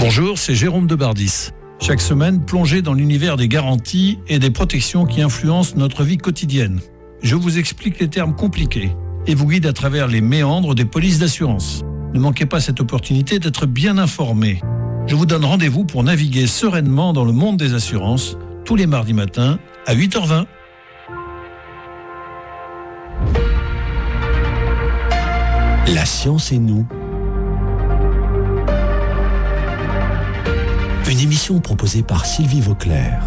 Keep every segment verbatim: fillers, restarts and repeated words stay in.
Bonjour, c'est Jérôme Debardis. Chaque semaine, plongez dans l'univers des garanties et des protections qui influencent notre vie quotidienne. Je vous explique les termes compliqués et vous guide à travers les méandres des polices d'assurance. Ne manquez pas cette opportunité d'être bien informé. Je vous donne rendez-vous pour naviguer sereinement dans le monde des assurances tous les mardis matins à huit heures vingt. La science et nous. Une émission proposée par Sylvie Vauclair.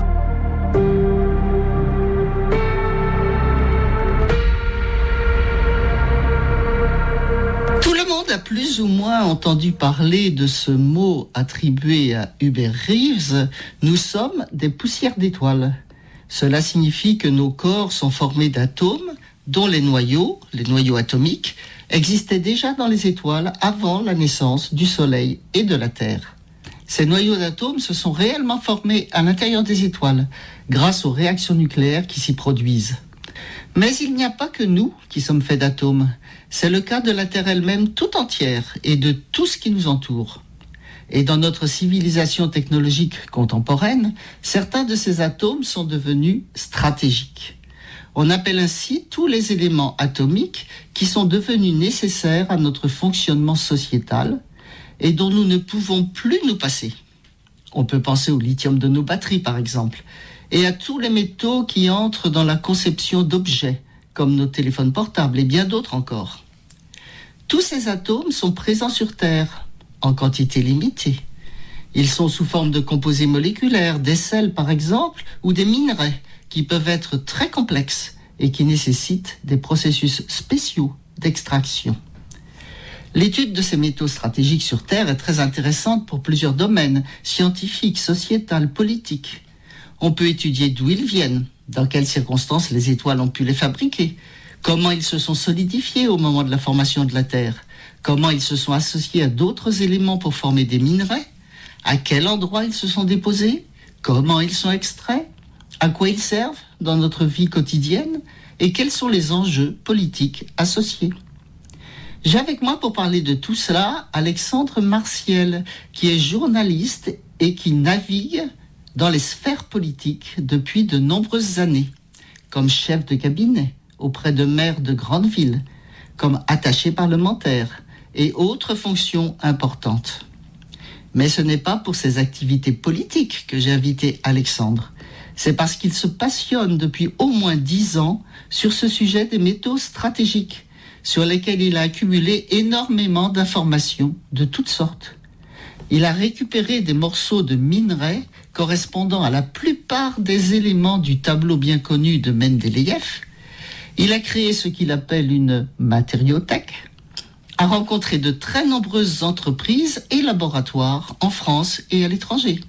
Tout le monde a plus ou moins entendu parler de ce mot attribué à Hubert Reeves. Nous sommes des poussières d'étoiles. Cela signifie que nos corps sont formés d'atomes dont les noyaux, les noyaux atomiques, existaient déjà dans les étoiles avant la naissance du Soleil et de la Terre. Ces noyaux d'atomes se sont réellement formés à l'intérieur des étoiles grâce aux réactions nucléaires qui s'y produisent. Mais il n'y a pas que nous qui sommes faits d'atomes. C'est le cas de la Terre elle-même tout entière et de tout ce qui nous entoure. Et dans notre civilisation technologique contemporaine, certains de ces atomes sont devenus stratégiques. On appelle ainsi tous les éléments atomiques qui sont devenus nécessaires à notre fonctionnement sociétal et dont nous ne pouvons plus nous passer. On peut penser au lithium de nos batteries, par exemple, et à tous les métaux qui entrent dans la conception d'objets, comme nos téléphones portables et bien d'autres encore. Tous ces atomes sont présents sur Terre, en quantité limitée. Ils sont sous forme de composés moléculaires, des sels par exemple, ou des minerais, qui peuvent être très complexes et qui nécessitent des processus spéciaux d'extraction. L'étude de ces métaux stratégiques sur Terre est très intéressante pour plusieurs domaines, scientifiques, sociétal, politiques. On peut étudier d'où ils viennent, dans quelles circonstances les étoiles ont pu les fabriquer, comment ils se sont solidifiés au moment de la formation de la Terre, comment ils se sont associés à d'autres éléments pour former des minerais, à quel endroit ils se sont déposés, comment ils sont extraits, à quoi ils servent dans notre vie quotidienne et quels sont les enjeux politiques associés. J'ai avec moi pour parler de tout cela Alexandre Martiel, qui est journaliste et qui navigue dans les sphères politiques depuis de nombreuses années, comme chef de cabinet auprès de maires de grandes villes, comme attaché parlementaire et autres fonctions importantes. Mais ce n'est pas pour ses activités politiques que j'ai invité Alexandre. C'est parce qu'il se passionne depuis au moins dix ans sur ce sujet des métaux stratégiques, sur lesquels il a accumulé énormément d'informations de toutes sortes. Il a récupéré des morceaux de minerais correspondant à la plupart des éléments du tableau bien connu de Mendeleïev. Il a créé ce qu'il appelle une matériothèque, a rencontré de très nombreuses entreprises et laboratoires en France et à l'étranger.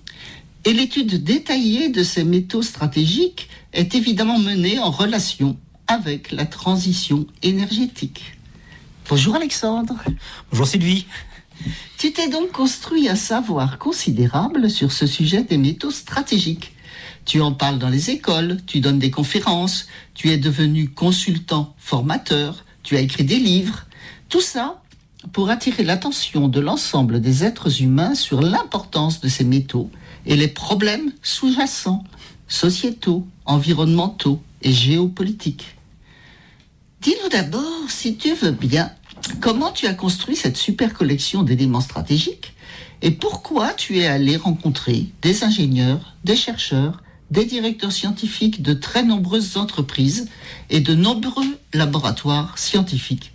Et l'étude détaillée de ces métaux stratégiques est évidemment menée en relation avec la transition énergétique. Bonjour Alexandre. Bonjour Sylvie. Tu t'es donc construit un savoir considérable sur ce sujet des métaux stratégiques. Tu en parles dans les écoles, tu donnes des conférences, tu es devenu consultant formateur, tu as écrit des livres. Tout ça pour attirer l'attention de l'ensemble des êtres humains sur l'importance de ces métaux et les problèmes sous-jacents, sociétaux, environnementaux et géopolitiques. Dis-nous d'abord, si tu veux bien, comment tu as construit cette super collection d'éléments stratégiques et pourquoi tu es allé rencontrer des ingénieurs, des chercheurs, des directeurs scientifiques de très nombreuses entreprises et de nombreux laboratoires scientifiques.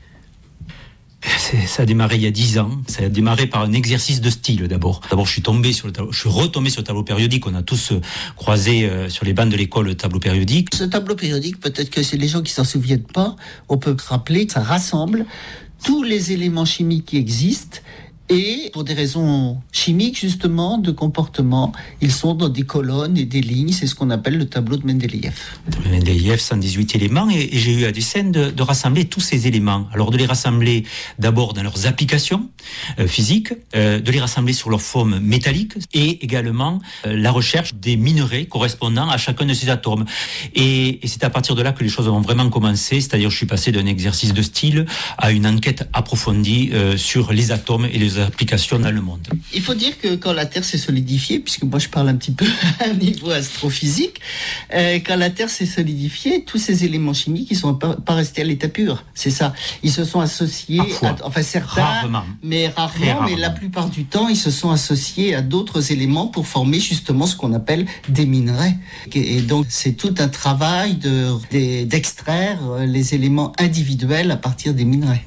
C'est, ça a démarré il y a dix ans. Ça a démarré par un exercice de style d'abord. D'abord, je suis tombé sur le tableau, je suis retombé sur le tableau périodique. On a tous euh, croisé euh, sur les bancs de l'école le tableau périodique. Ce tableau périodique, peut-être que c'est les gens qui s'en souviennent pas. On peut rappeler que ça rassemble tous les éléments chimiques qui existent. Et pour des raisons chimiques, justement, de comportement, ils sont dans des colonnes et des lignes. C'est ce qu'on appelle le tableau de Mendeleïev. Le tableau de Mendeleïev, cent dix-huit éléments. Et, et j'ai eu à dessein de, de rassembler tous ces éléments. Alors, de les rassembler d'abord dans leurs applications euh, physiques, euh, de les rassembler sur leur forme métallique et également euh, la recherche des minerais correspondant à chacun de ces atomes. Et, et c'est à partir de là que les choses ont vraiment commencé. C'est-à-dire, je suis passé d'un exercice de style à une enquête approfondie euh, sur les atomes et les nombreuses applications dans le monde. Il faut dire que quand la Terre s'est solidifiée, puisque moi je parle un petit peu à un niveau astrophysique, euh, quand la Terre s'est solidifiée, tous ces éléments chimiques, ils sont pas, pas restés à l'état pur. C'est ça. Ils se sont associés, à, enfin certains, rarement. mais rarement, rarement, mais la plupart du temps, ils se sont associés à d'autres éléments pour former justement ce qu'on appelle des minerais. Et donc c'est tout un travail de, de, d'extraire les éléments individuels à partir des minerais.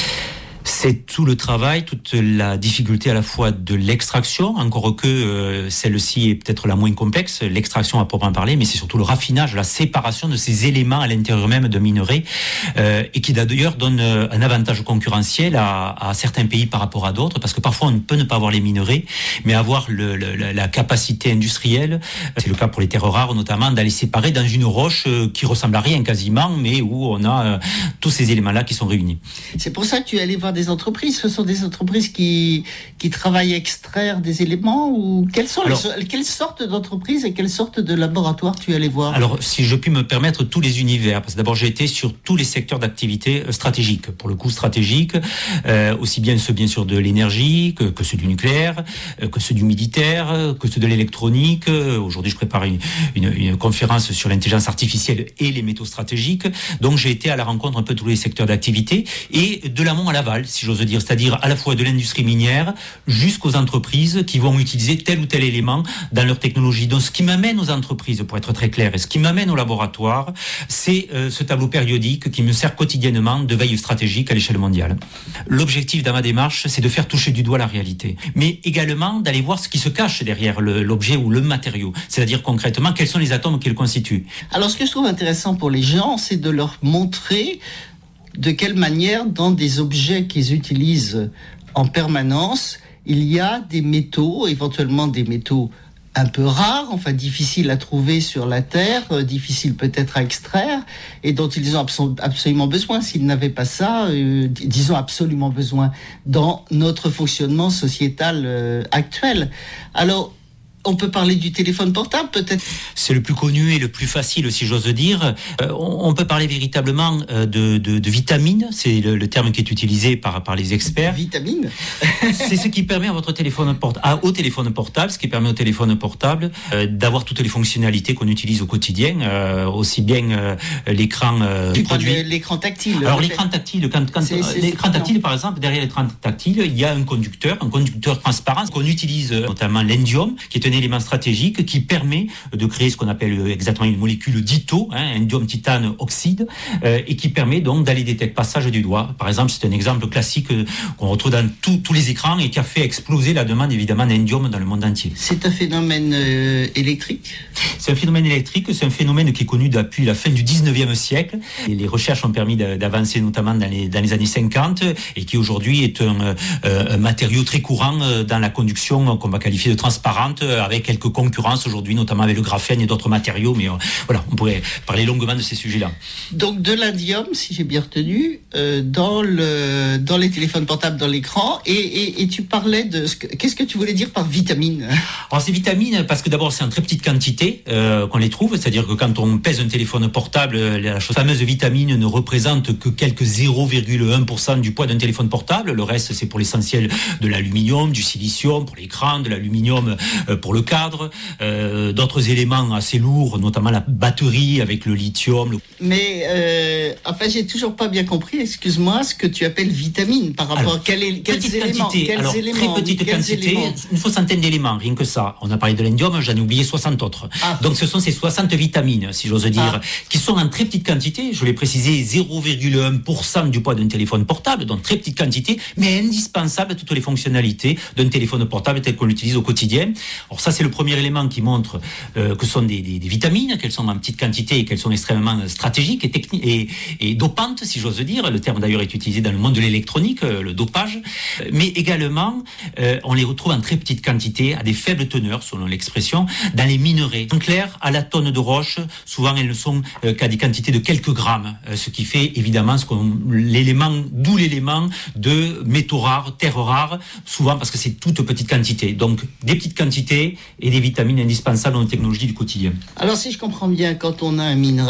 C'est tout le travail, toute la difficulté à la fois de l'extraction, encore que euh, celle-ci est peut-être la moins complexe, l'extraction à proprement parler, mais c'est surtout le raffinage, la séparation de ces éléments à l'intérieur même d'un minerai, euh, et qui d'ailleurs donne un avantage concurrentiel à, à certains pays par rapport à d'autres, parce que parfois on peut ne pas avoir les minerais, mais avoir le, le, la capacité industrielle, c'est le cas pour les terres rares notamment, d'aller séparer dans une roche qui ressemble à rien quasiment, mais où on a euh, tous ces éléments-là qui sont réunis. C'est pour ça que tu es allé voir des entreprises. Ce sont des entreprises qui, qui travaillent à extraire des éléments, ou quelles sont alors, les, quelles sortes d'entreprises et quelles sortes de laboratoires tu es allé voir? Alors, si je puis me permettre, tous les univers, parce que d'abord j'ai été sur tous les secteurs d'activité stratégiques, pour le coup stratégiques, euh, aussi bien ceux bien sûr de l'énergie que, que ceux du nucléaire, euh, que ceux du militaire, que ceux de l'électronique. Aujourd'hui, je prépare une, une, une conférence sur l'intelligence artificielle et les métaux stratégiques. Donc, j'ai été à la rencontre un peu de tous les secteurs d'activité, et de l'amont à l'aval, si j'ose dire, c'est-à-dire à la fois de l'industrie minière jusqu'aux entreprises qui vont utiliser tel ou tel élément dans leur technologie. Donc ce qui m'amène aux entreprises, pour être très clair, et ce qui m'amène au laboratoire, c'est euh, ce tableau périodique qui me sert quotidiennement de veille stratégique à l'échelle mondiale. L'objectif dans ma démarche, c'est de faire toucher du doigt la réalité, mais également d'aller voir ce qui se cache derrière le, l'objet ou le matériau, c'est-à-dire concrètement quels sont les atomes qui le constituent. Alors ce que je trouve intéressant pour les gens, c'est de leur montrer de quelle manière, dans des objets qu'ils utilisent en permanence, il y a des métaux, éventuellement des métaux un peu rares, enfin difficiles à trouver sur la Terre, euh, difficiles peut-être à extraire, et dont ils ont abso- absolument besoin. S'ils n'avaient pas ça, euh, disons absolument besoin, dans notre fonctionnement sociétal euh, actuel. Alors, on peut parler du téléphone portable, peut-être. C'est le plus connu et le plus facile, si j'ose dire. Euh, on, on peut parler véritablement euh, de, de, de vitamines. C'est le, le terme qui est utilisé par, par les experts. Vitamines. C'est ce qui permet à votre téléphone portable, au téléphone portable, ce qui permet au téléphone portable euh, d'avoir toutes les fonctionnalités qu'on utilise au quotidien, euh, aussi bien euh, l'écran euh, tu produit. parles de l'écran tactile. Alors l'écran tactile, quand, quand c'est, c'est, l'écran tactile, par exemple, derrière l'écran tactile, il y a un conducteur, un conducteur transparent qu'on utilise, notamment l'indium, qui est un élément stratégique qui permet de créer ce qu'on appelle exactement une molécule d'Ito, hein, indium titane oxyde, euh, et qui permet donc d'aller détecter le passage du doigt. Par exemple, c'est un exemple classique euh, qu'on retrouve dans tout, tous les écrans et qui a fait exploser la demande évidemment d'indium dans le monde entier. C'est un phénomène euh, électrique ? C'est un phénomène électrique, c'est un phénomène qui est connu depuis la fin du dix-neuvième siècle. Et les recherches ont permis d'avancer notamment dans les, dans les années cinquante et qui aujourd'hui est un, euh, un matériau très courant dans la conduction qu'on va qualifier de transparente, avec quelques concurrences aujourd'hui, notamment avec le graphène et d'autres matériaux, mais euh, voilà, on pourrait parler longuement de ces sujets-là. Donc de l'indium, si j'ai bien retenu, euh, dans, le, dans les téléphones portables, dans l'écran, et, et, et tu parlais de... Ce que, qu'est-ce que tu voulais dire par vitamine ? Alors ces vitamines, parce que d'abord c'est en très petite quantité euh, qu'on les trouve, c'est-à-dire que quand on pèse un téléphone portable, la fameuse vitamine ne représente que quelques zéro virgule un pour cent du poids d'un téléphone portable, le reste c'est pour l'essentiel de l'aluminium, du silicium pour l'écran, de l'aluminium euh, pour le cadre, euh, d'autres éléments assez lourds, notamment la batterie avec le lithium. Le... Mais euh, enfin, j'ai toujours pas bien compris, excuse-moi, ce que tu appelles vitamine par rapport alors, à quel, quels petite éléments, quantité, quels alors, éléments, très petite quels quantité, éléments. une soixantaine d'éléments, rien que ça. On a parlé de l'indium, j'en ai oublié soixante autres. Ah. Donc ce sont ces soixante vitamines, si j'ose dire, ah. qui sont en très petite quantité, je l'ai précisé, zéro virgule un pour cent du poids d'un téléphone portable, donc très petite quantité, mais indispensable à toutes les fonctionnalités d'un téléphone portable tel qu'on l'utilise au quotidien. Alors ça, c'est le premier élément qui montre euh, que ce sont des, des, des vitamines, qu'elles sont en petite quantité et qu'elles sont extrêmement stratégiques et, techni- et, et dopantes, si j'ose dire. Le terme d'ailleurs est utilisé dans le monde de l'électronique, euh, le dopage. Mais également, euh, on les retrouve en très petite quantité, à des faibles teneurs, selon l'expression, dans les minerais. En clair, à la tonne de roche, souvent elles ne sont euh, qu'à des quantités de quelques grammes, euh, ce qui fait évidemment ce qu'on, l'élément, d'où l'élément de métaux rares, terres rares, souvent parce que c'est toute petite quantité. Donc des petites quantités et des vitamines indispensables dans les technologies du quotidien. Alors si je comprends bien, quand on a un minerai,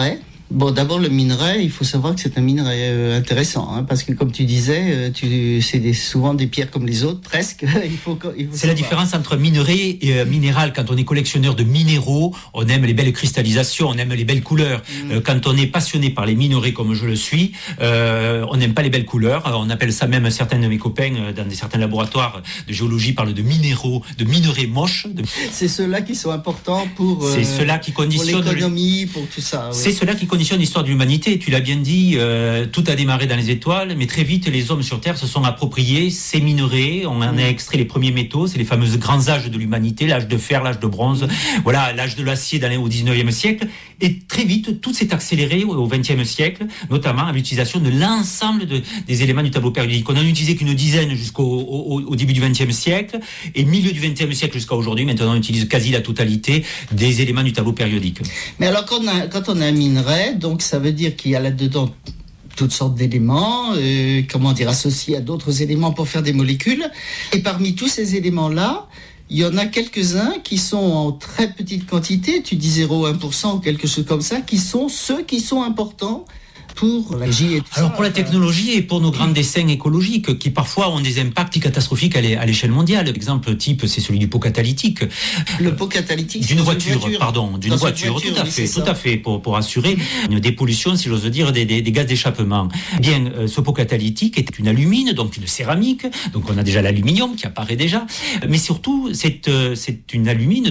Bon, d'abord le minerai, il faut savoir que c'est un minerai euh, intéressant, hein, parce que comme tu disais, euh, tu, c'est des, souvent des pierres comme les autres, presque. il faut, il faut c'est savoir. La différence entre minerai et euh, minéral. Quand on est collectionneur de minéraux, on aime les belles cristallisations, on aime les belles couleurs. Mmh. Euh, quand on est passionné par les minerais comme je le suis, euh, on n'aime pas les belles couleurs. On appelle ça même, certains de mes copains euh, dans des, certains laboratoires de géologie parlent de minéraux, de minerais moches. De... C'est ceux-là qui sont importants pour, euh, c'est ceux-là qui conditionnent pour l'économie, pour tout ça. Oui. C'est ceux-là qui conditionne l'histoire de l'humanité. Tu l'as bien dit, euh, tout a démarré dans les étoiles, mais très vite, les hommes sur Terre se sont appropriés ces minerais. On en a extrait les premiers métaux, c'est les fameux grands âges de l'humanité, l'âge de fer, l'âge de bronze, voilà, l'âge de l'acier dans les, au dix-neuvième siècle. Et très vite, tout s'est accéléré au vingtième siècle, notamment à l'utilisation de l'ensemble de, des éléments du tableau périodique. On n'en utilisait qu'une dizaine jusqu'au au, au début du vingtième siècle, et milieu du vingtième siècle jusqu'à aujourd'hui, maintenant on utilise quasi la totalité des éléments du tableau périodique. Mais alors, quand on a, quand on a un minerai, donc ça veut dire qu'il y a là-dedans toutes sortes d'éléments, euh, comment dire, associés à d'autres éléments pour faire des molécules. Et parmi tous ces éléments-là, il y en a quelques-uns qui sont en très petite quantité, tu dis zéro virgule un pour cent ou quelque chose comme ça, qui sont ceux qui sont importants pour la J et tout Alors ça, pour la technologie et pour nos grands dessins écologiques qui parfois ont des impacts catastrophiques à l'échelle mondiale. L'exemple type, c'est celui du pot catalytique. Le pot catalytique d'une voiture, une voiture, pardon, d'une voiture, voiture, tout à oui, fait, tout ça. à fait, pour pour assurer une dépollution, si j'ose dire, des, des, des gaz d'échappement. Bien, euh, ce pot catalytique est une alumine, donc une céramique, donc on a déjà l'aluminium qui apparaît déjà, mais surtout c'est euh, c'est une alumine